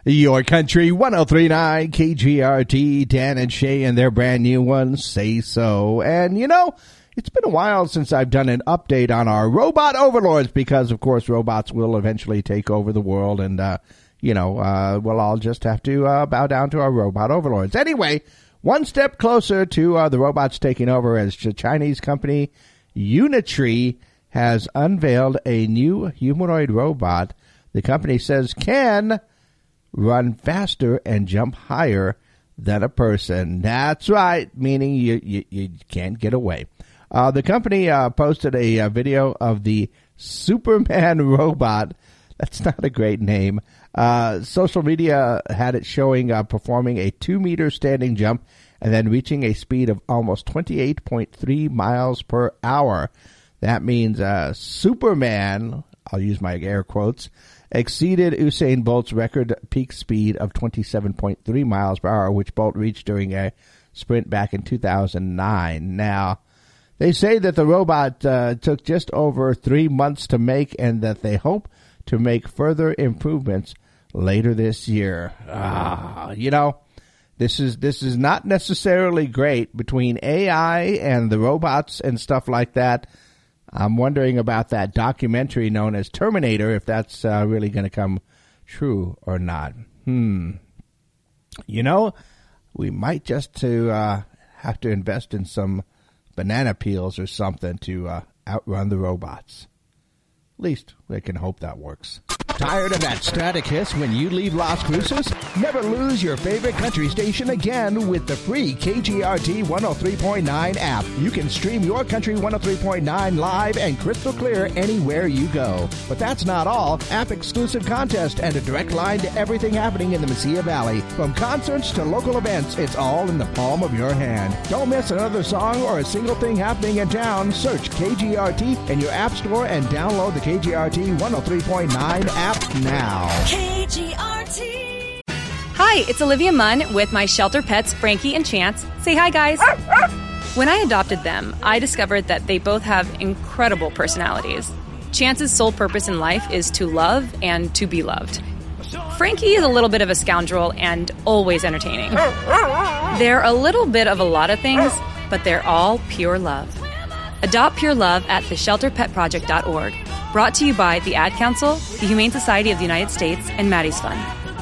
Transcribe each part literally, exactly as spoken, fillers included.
Your Country one oh three point nine K G R T, Dan and Shay and their brand new one, Say So. And, you know, it's been a while since I've done an update on our robot overlords because, of course, robots will eventually take over the world and, uh, you know, uh, we'll all just have to uh, bow down to our robot overlords. Anyway, one step closer to uh, the robots taking over as the Chinese company Unitree has unveiled a new humanoid robot the company says can run faster and jump higher than a person. That's right, meaning you, you, you can't get away. Uh, the company uh, posted a, a video of the Superman robot. That's not a great name. Uh, social media had it showing uh, performing a two-meter standing jump and then reaching a speed of almost twenty-eight point three miles per hour. That means uh, Superman, I'll use my air quotes, exceeded Usain Bolt's record peak speed of twenty-seven point three miles per hour, which Bolt reached during a sprint back in two thousand nine. Now, they say that the robot uh, took just over three months to make and that they hope to make further improvements later this year. Ah, you know, this is this is not necessarily great between A I and the robots and stuff like that. I'm wondering about that documentary known as Terminator, if that's uh, really going to come true or not. Hmm. You know, we might just to uh, have to invest in some banana peels or something to uh, outrun the robots. At least we can hope that works. Tired of that static hiss when you leave Las Cruces? Never lose your favorite country station again with the free K G R T one oh three point nine app. You can stream your Country one oh three point nine live and crystal clear anywhere you go. But that's not all. App-exclusive contest and a direct line to everything happening in the Mesilla Valley. From concerts to local events, it's all in the palm of your hand. Don't miss another song or a single thing happening in town. Search K G R T in your app store and download the K G R T one oh three point nine app now. K G R T. Hi, it's Olivia Munn with my shelter pets, Frankie and Chance. Say hi, guys. When I adopted them, I discovered that they both have incredible personalities. Chance's sole purpose in life is to love and to be loved. Frankie is a little bit of a scoundrel and always entertaining. They're a little bit of a lot of things, but they're all pure love. Adopt pure love at the shelter pet project dot org. Brought to you by the Ad Council, the Humane Society of the United States, and Maddie's Fund.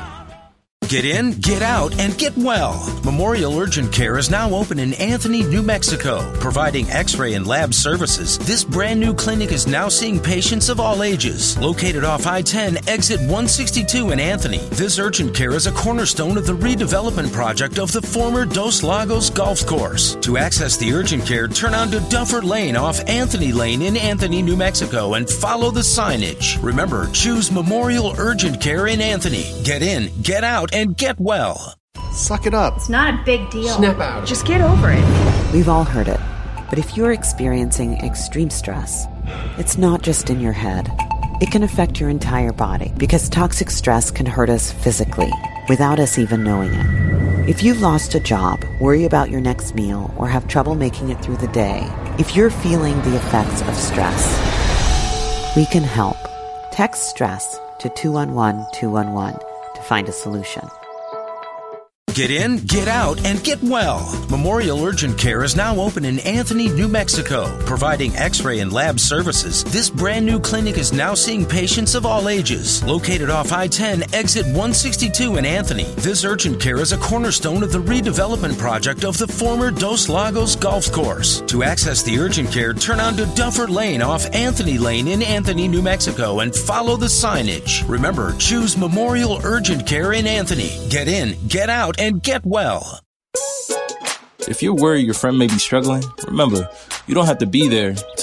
Get in, get out, and get well. Memorial Urgent Care is now open in Anthony, New Mexico, providing x-ray and lab services. This brand new clinic is now seeing patients of all ages. Located off I ten, exit one sixty-two in Anthony, this urgent care is a cornerstone of the redevelopment project of the former Dos Lagos Golf Course. To access the urgent care, turn onto Duffer Lane off Anthony Lane in Anthony, New Mexico, and follow the signage. Remember, choose Memorial Urgent Care in Anthony. Get in, get out, and get well. Suck it up. It's not a big deal. Snap out. Just get over it. We've all heard it. But if you're experiencing extreme stress, it's not just in your head. It can affect your entire body because toxic stress can hurt us physically without us even knowing it. If you've lost a job, worry about your next meal, or have trouble making it through the day, if you're feeling the effects of stress, we can help. Text STRESS to two one one two one one to find a solution. Get in, get out, and get well. Memorial Urgent Care is now open in Anthony, New Mexico, providing x-ray and lab services. This brand new clinic is now seeing patients of all ages. Located off I ten, exit one sixty-two in Anthony, this urgent care is a cornerstone of the redevelopment project of the former Dos Lagos Golf Course. To access the urgent care, turn onto Duffer Lane off Anthony Lane in Anthony, New Mexico, and follow the signage. Remember, choose Memorial Urgent Care in Anthony. Get in, get out, and get well. If you're worried your friend may be struggling, remember, you don't have to be there